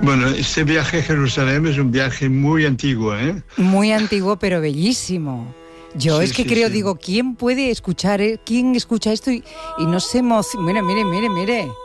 Bueno, este viaje a Jerusalén es un viaje muy antiguo, ¿eh? Muy antiguo, pero bellísimo. Yo Sí, es que sí, creo, sí. digo, ¿quién puede escuchar, quién escucha esto y no se emociona? Mire.